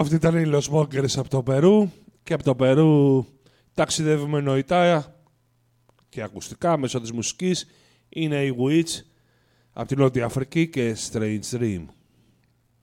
Αυτή ήταν οι Los Bunkers από το Περού και από το Περού ταξιδεύουμε νοητά και ακουστικά μέσω της μουσικής. Είναι η Witch από την Νότια Αφρική και Strange Dream.